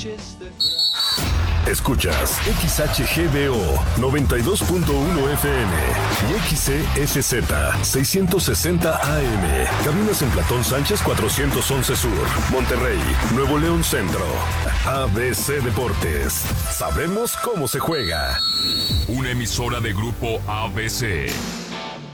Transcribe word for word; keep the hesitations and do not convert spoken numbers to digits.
Escuchas X H G B O noventa y dos punto uno F M y X C S Z seiscientos sesenta A M. Cabinas en Platón Sánchez cuatrocientos once Sur, Monterrey, Nuevo León Centro. A B C Deportes. Sabemos cómo se juega. Una emisora de Grupo A B C.